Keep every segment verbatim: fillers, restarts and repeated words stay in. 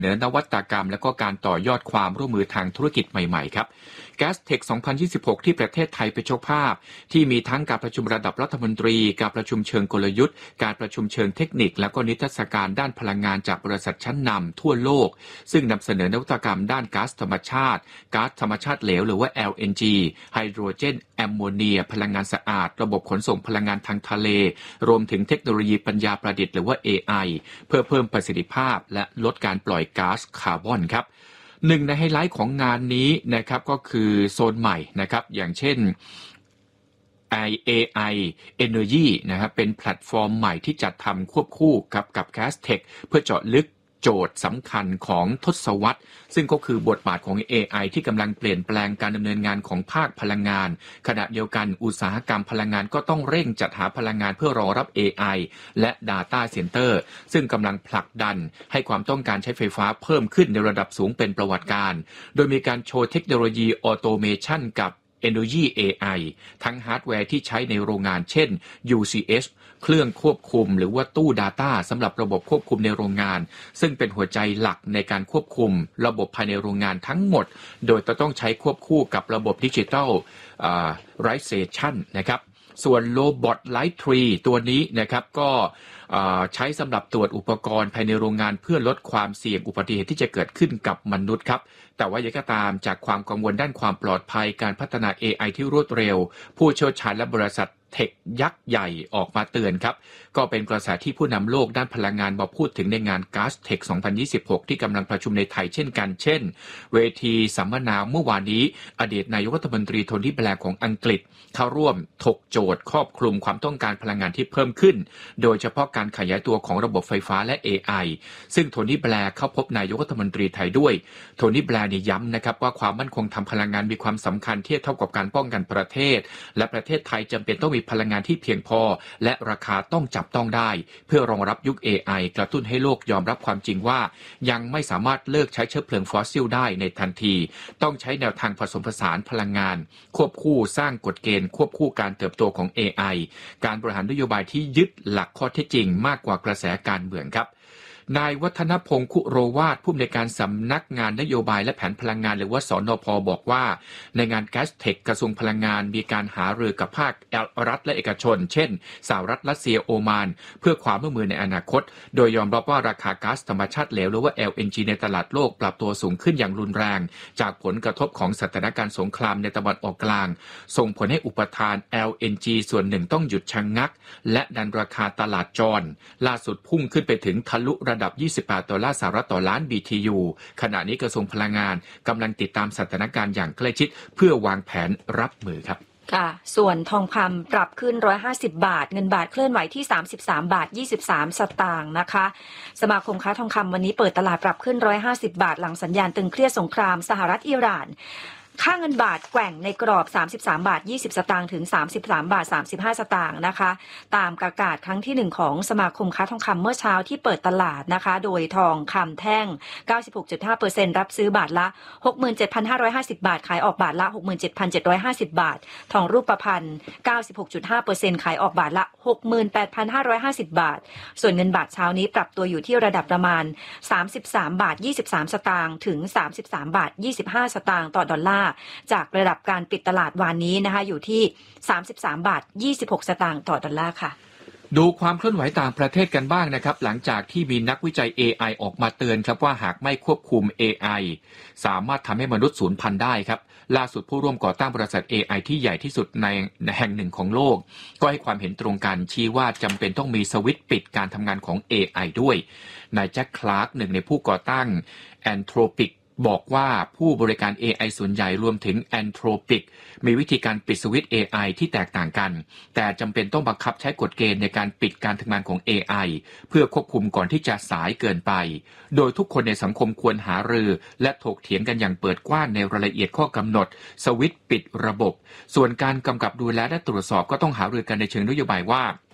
เหนือนวัตกรรมและก็การต่อยอดความร่วมมือทางธุรกิจใหม่ๆครับ Gastech สองพันยี่สิบหกที่ประเทศไทยเป็นเจ้าภาพที่มีทั้งการประชุมระดับรัฐมนตรีการประชุมเชิงกลยุทธ์การประชุมเชิงเทคนิคและก็นิทรรศการด้านพลังงานจากบริษัทชั้นนำทั่วโลกซึ่งนำเสนอนวัตกรรมด้านก๊าซธรรมชาติก๊าซธรรมชาติเหลวหรือว่า แอล เอ็น จี ไฮโดรเจนแอมโมเนียพลังงานสะอาดระบบขนส่งพลังงานทางทะเลรวมถึงเทคโนโลยีปัญญาประดิษฐ์หรือว่า เอ ไอ เพื่อเพิ่มประสิทธิภาพและลดการปล่อยก๊าซคาร์บอนครับหนึ่งในไฮไลท์ของงานนี้นะครับก็คือโซนใหม่นะครับอย่างเช่น เอ ไอ Energy นะครับเป็นแพลตฟอร์มใหม่ที่จัดทำควบคู่กับกับ Gastech เพื่อเจาะลึกโจทย์สำคัญของทศวรรษซึ่งก็คือบทบาทของ เอ ไอ ที่กำลังเปลี่ยนแปลงการดำเนินงานของภาคพลังงานขณะเดียวกันอุตสาหกรรมพลังงานก็ต้องเร่งจัดหาพลังงานเพื่อรองรับ เอ ไอ และ Data Center ซึ่งกำลังผลักดันให้ความต้องการใช้ไฟฟ้าเพิ่มขึ้นในระดับสูงเป็นประวัติการโดยมีการโชว์เทคโนโลยีออโตเมชันกับEnergy เอ ไอ ทั้งฮาร์ดแวร์ที่ใช้ในโรงงานเช่น ยู ซี เอช เครื่องควบคุมหรือว่าตู้ Data สำหรับระบบควบคุมในโรงงานซึ่งเป็นหัวใจหลักในการควบคุมระบบภายในโรงงานทั้งหมดโดยต้องใช้ควบคู่กับระบบดิจิทัลไรเซชันนะครับส่วน Robot Light Tree ตัวนี้นะครับก็ใช้สำหรับตรวจอุปกรณ์ภายในโรงงานเพื่อลดความเสี่ยงอุบัติเหตุที่จะเกิดขึ้นกับมนุษย์ครับแต่ว่าอย่างไรก็ตามจากความกังวลด้านความปลอดภัยการพัฒนา เอ ไอ ที่รวดเร็วผู้เชี่ยวชาญและบริษัทเทคยักษ์ใหญ่ออกมาเตือนครับก็เป็นกระแสที่ผู้นำโลกด้านพลังงานมาพูดถึงในงาน Gastech สองพันยี่สิบหกที่กำลังประชุมในไทยเช่นกันเช่นเวทีสัมมนาเมื่อวานนี้อดีตนายกรัฐมนตรีโทนี่แบร์ของอังกฤษเข้าร่วมถกโจทย์ครอบคลุมความต้องการพลังงานที่เพิ่มขึ้นโดยเฉพาะการขยายตัวของระบบไฟฟ้าและ เอ ไอ ซึ่งโทนี่แบร์เข้าพบนายกรัฐมนตรีไทยด้วยโทนี่แบร์ย้ำนะครับว่าความมั่นคงทางพลังงานมีความสำคัญเทียบเท่ากับการป้องกันประเทศและประเทศไทยจำเป็นต้องมีพลังงานที่เพียงพอและราคาต้องจับต้องได้เพื่อรองรับยุค เอ ไอ กระตุ้นให้โลกยอมรับความจริงว่ายังไม่สามารถเลิกใช้เชื้อเพลิงฟอสซิลได้ในทันทีต้องใช้แนวทางผสมผสานพลังงานควบคู่สร้างกฎเกณฑ์ควบคู่การเติบโตของ เอ ไอ การบริหารนโยบายที่ยึดหลักข้อเท็จจริงมากกว่ากระแสการเมืองครับนายวัฒนพงศ์คุโรวาทผู้อำนวยการสำนักงานนโยบายและแผนพลังงานหรือว่าสนพ.บอกว่าในงาน Gastech กระทรวงพลังงานมีการหารือกับภาครัฐและเอกชนเช่นสหรัฐรัสเซียโอมานเพื่อความร่วมมือในอนาคตโดยยอมรับว่าราคาก๊าซธรรมชาติเหลวหรือว่า แอล เอ็น จี ในตลาดโลกปรับตัวสูงขึ้นอย่างรุนแรงจากผลกระทบของสถานการณ์สงครามในตะวันออกกลางส่งผลให้อุปทาน แอล เอ็น จี ส่วนหนึ่งต้องหยุดชะงักและดันราคาตลาดจรล่าสุดพุ่งขึ้นไปถึงทะลุระดับยี่สิบแปดดอลลาร์สหรัฐต่อล้าน บี ที ยู ขณะนี้กระทรวงพลังงานกำลังติดตามสถานการณ์อย่างใกล้ชิดเพื่อวางแผนรับมือครับค่ะส่วนทองคำปรับขึ้นหนึ่งร้อยห้าสิบบาทเงินบาทเคลื่อนไหวที่สามสิบสามบาทยี่สิบสามสตางค์นะคะสมาคมค้าทองคำวันนี้เปิดตลาดปรับขึ้นหนึ่งร้อยห้าสิบบาทหลังสัญญาณตึงเครียดสงครามสหรัฐอิหร่านค่าเงินบาทแกว่งในกรอบสามสิบสามบาทยี่สิบสตางค์ถึงสามสิบสามบาทสามสิบห้าสตางค์นะคะตามประกาศครั้งที่หนึ่งของสมาคมค้าทองคำเมื่อเช้าที่เปิดตลาดนะคะโดยทองคำแท่ง เก้าสิบหกจุดห้าเปอร์เซ็นต์ รับซื้อบาทละ หกหมื่นเจ็ดพันห้าร้อยห้าสิบบาทขายออกบาทละ หกหมื่นเจ็ดพันเจ็ดร้อยห้าสิบบาททองรูปพรรณ เก้าสิบหกจุดห้าเปอร์เซ็นต์ ขายออกบาทละ หกหมื่นแปดพันห้าร้อยห้าสิบบาทส่วนเงินบาทเช้านี้ปรับตัวอยู่ที่ระดับประมาณสามสิบสามบาทยี่สิบสามสตางค์ถึงสามสิบสามบาทยี่สิบห้าสตางค์ต่อดอลลาร์จากระดับการปิดตลาดวันนี้นะคะอยู่ที่สามสิบสามบาทยี่สิบหกสตางค์ต่อดอลลาร์ค่ะดูความเคลื่อนไหวต่างประเทศกันบ้างนะครับหลังจากที่มีนักวิจัย เอ ไอ ออกมาเตือนครับว่าหากไม่ควบคุม เอ ไอ สามารถทำให้มนุษย์สูญพันธุ์ได้ครับล่าสุดผู้ร่วมก่อตั้งบริษัท เอ ไอ ที่ใหญ่ที่สุดในแห่งหนึ่งของโลกก็ให้ความเห็นตรงกันชี้ว่าจำเป็นต้องมีสวิตช์ปิดการทำงานของ เอ ไอ ด้วยนายแจ็ค คลาร์กหนึ่งในผู้ก่อตั้ง Anthropicบอกว่าผู้บริการ เอ ไอ ส่วนใหญ่รวมถึง Anthropic มีวิธีการปิดสวิตช์ เอ ไอ ที่แตกต่างกันแต่จำเป็นต้องบังคับใช้กฎเกณฑ์ในการปิดการทำงานของ เอ ไอ เพื่อควบคุมก่อนที่จะสายเกินไปโดยทุกคนในสังคมควรหารือและถกเถียงกันอย่างเปิดกว้างในรายละเอียดข้อกำหนดสวิตช์ปิดระบบส่วนการกำกับดูแลและตรวจสอบก็ต้องหารือกันในเชิงนโยบายว่า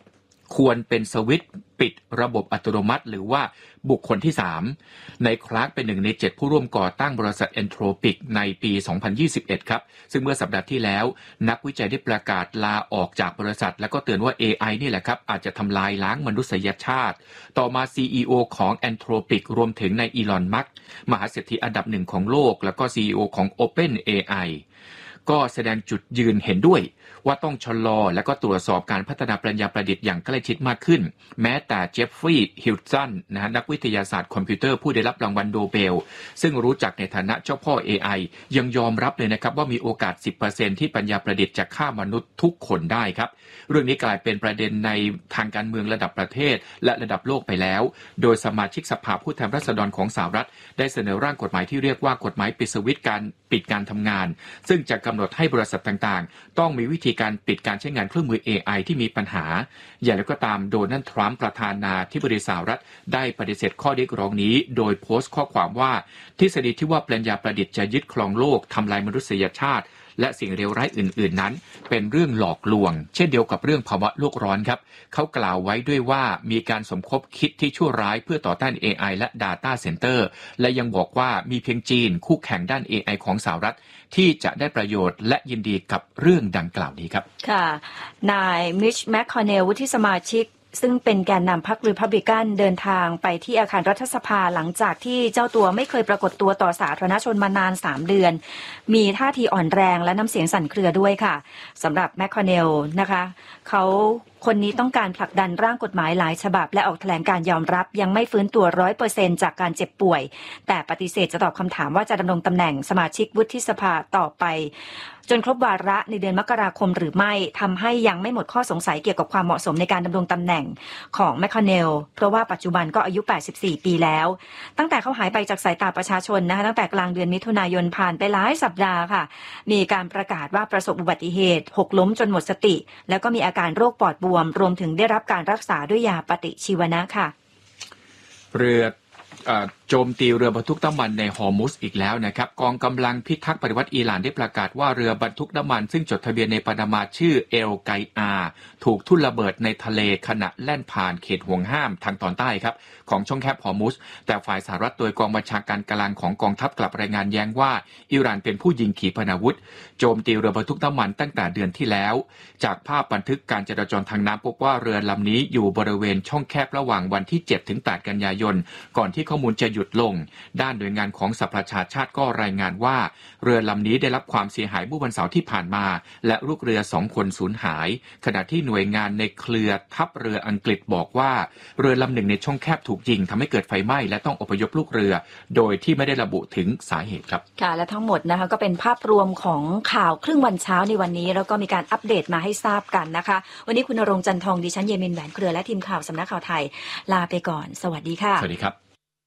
ควรเป็นสวิตช์ปิดระบบอัตโนมัติหรือว่าบุคคลที่สามในคลาร์กเป็นหนึ่งในเจ็ดผู้ร่วมก่อตั้งบริษัท Anthropic ในปีสองพันยี่สิบเอ็ดครับซึ่งเมื่อสัปดาห์ที่แล้วนักวิจัยได้ประกาศลาออกจากบริษัทแล้วก็เตือนว่า เอ ไอ นี่แหละครับอาจจะทำลายล้างมนุษยชาติต่อมา ซี อี โอ ของ Anthropic รวมถึงนายอีลอน มัสก์มหาเศรษฐีอันดับหนึ่งของโลกแล้วก็ ซี อี โอ ของ Open เอ ไอ ก็แสดงจุดยืนเห็นด้วยว่าต้องชะลอและก็ตรวจสอบการพัฒนาปัญญาประดิษฐ์อย่างใกล้ชิดมากขึ้นแม้แต่เจฟฟรีย์ฮิลสันนะฮะนักวิทยาศาสตร์คอมพิวเตอร์ผู้ได้รับรางวัลโนเบลซึ่งรู้จักในฐานะเจ้าพ่อ เอ ไอ ยังยอมรับเลยนะครับว่ามีโอกาส สิบเปอร์เซ็นต์ ที่ปัญญาประดิษฐ์จะฆ่ามนุษย์ทุกคนได้ครับเรื่องนี้กลายเป็นประเด็นในทางการเมืองระดับประเทศและระดับโลกไปแล้วโดยสมาชิกสภาผู้แทนราษฎรของสหรัฐได้เสนอร่างกฎหมายที่เรียกว่ากฎหมายปิดสวิตช์การปิดการทำงานซึ่งจะกำหนดให้บริษัทต่างๆต้องมีวิธีการปิดการใช้งานเครื่องมือ เอ ไอ ที่มีปัญหาอย่างไรก็ตามโดนัลด์ทรัมป์ประธานาธิบดีสหรัฐได้ปฏิเสธข้อเรียกร้องนี้โดยโพสต์ข้อความว่าทฤษฎีที่ว่าปัญญาประดิษฐ์จะยึดครองโลกทำลายมนุษยชาติและสิ่งเลวร้ายอื่นๆนั้นเป็นเรื่องหลอกลวงเช่นเดียวกับเรื่องภาวะโลกร้อนครับเขากล่าวไว้ด้วยว่ามีการสมคบคิดที่ชั่วร้ายเพื่อต่อต้าน เอ ไอ และ Data Center และยังบอกว่ามีเพียงจีนคู่แข่งด้าน เอ ไอ ของสหรัฐที่จะได้ประโยชน์และยินดีกับเรื่องดังกล่าวนี้ครับค่ะนายมิชแมคคอนเนลวุฒิสมาชิกซึ่งเป็นแกนนำพรรครีพับลิกันเดินทางไปที่อาคารรัฐสภาหลังจากที่เจ้าตัวไม่เคยปรากฏตัวต่อสาธารณชนมานานสามเดือนมีท่าทีอ่อนแรงและน้ำเสียงสั่นเครือด้วยค่ะสำหรับแมคคอนเนลนะคะเขาคนนี้ต้องการผลักดันร่างกฎหมายหลายฉบับและออกแถลงการยอมรับยังไม่ฟื้นตัว ร้อยเปอร์เซ็นต์ จากการเจ็บป่วยแต่ปฏิเสธจะตอบคำถามว่าจะดำรงตำแหน่งสมาชิกวุฒิสภาต่อไปจนครบวาระในเดือนมกราคมหรือไม่ทำให้ยังไม่หมดข้อสงสัยเกี่ยวกับความเหมาะสมในการดำรงตำแหน่งของแมคคอนเนลเพราะว่าปัจจุบันก็อายุแปดสิบสี่ปีแล้วตั้งแต่เขาหายไปจากสายตาประชาชนนะคะตั้งแต่กลางเดือนมิถุนายนผ่านไปหลายสัปดาห์ค่ะมีการประกาศว่าประสบอุบัติเหตุหกล้มจนหมดสติแล้วก็มีอาการโรคปอดบวมรวมถึงได้รับการรักษาด้วยยาปฏิชีวนะค่ะเรือโจมตีเรือบรรทุกน้ำมันในฮอร์มุซอีกแล้วนะครับกองกำลังพิทักษ์ปฏิวัติอิหร่านได้ประกาศว่าเรือบรรทุกน้ำมันซึ่งจดทะเบียนในปานามาชื่อเอลไกอาถูกทุ่นระเบิดในทะเลขณะแล่นผ่านเขตห่วงห้ามทางตอนใต้ครับของช่องแคบฮอร์มุซแต่ฝ่ายสหรัฐโดยกองบัญชาการกลางของกองทัพกลับรายงานแย้งว่าอิหร่านเป็นผู้ยิงขีปนาวุธโจมตีเรือบรรทุกน้ำมันตั้งแต่เดือนที่แล้วจากภาพบันทึกการจราจรทางน้ำพบว่าเรือลำนี้อยู่บริเวณช่องแคบระหว่างวันที่เจ็ดถึงแปดกันยายนก่อนที่ข้อมูลจะหยุดลงด้านหน่วยงานของสหประชาชาติก็รายงานว่าเรือลำนี้ได้รับความเสียหายเมื่อวันเสาร์ที่ผ่านมาและลูกเรือสองคนสูญหายขณะที่หน่วยงานในเครือทัพเรืออังกฤษบอกว่าเรือลำหนึ่งในช่องแคบถูกยิงทำให้เกิดไฟไหม้และต้องอพยพลูกเรือโดยที่ไม่ได้ระบุถึงสาเหตุครับค่ะและทั้งหมดนะคะก็เป็นภาพรวมของข่าวครึ่งวันเช้าในวันนี้แล้วก็มีการอัปเดตมาให้ทราบกันนะคะวันนี้คุณณรงค์จันทองดิฉันเยมินแหวนเครือและทีมข่าวสำนักข่าวไทยลาไปก่อนสวัสดีค่ะสวัสดีครับ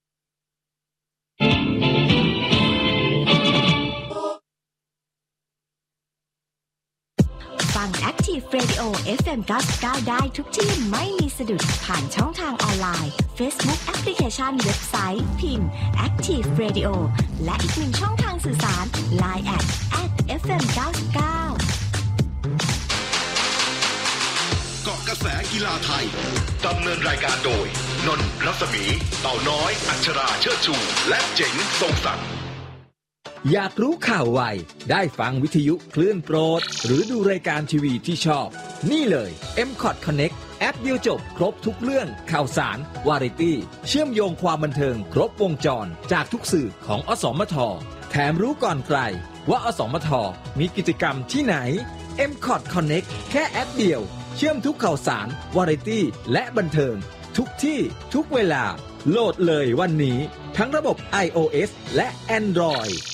ฟัง Active Radio เอฟ เอ็ม เก้าสิบเก้าได้ทุกที่ไม่มีสะดุดผ่านช่องทางออนไลน์ Facebook แอปพลิเคชันเว็บไซต์พิมพ์ Active Radio และอีกหนึ่งช่องทางสื่อสาร ไลน์ แอท แอท เอฟ เอ็ม เก้าสิบเก้าเกาะกระแสกีฬาไทยดำเนินรายการโดยนนท์รัศมีเต่าน้อยอัชราเชิดชูและเจ๋งทรงศักดิ์อยากรู้ข่าวไวได้ฟังวิทยุคลื่นโปรดหรือดูรายการทีวีที่ชอบนี่เลย เอ็ม คอท Connect แอปเดียวจบครบทุกเรื่องข่าวสารวาไรตี้เชื่อมโยงความบันเทิงครบวงจรจากทุกสื่อของอสมทแถมรู้ก่อนใครว่าอสมทมีกิจกรรมที่ไหน เอ็ม คอท Connect แค่แอปเดียวเชื่อมทุกข่าวสารวาไรตี้และบันเทิงทุกที่ทุกเวลาโหลดเลยวันนี้ทั้งระบบ ไอ โอ เอส และ Android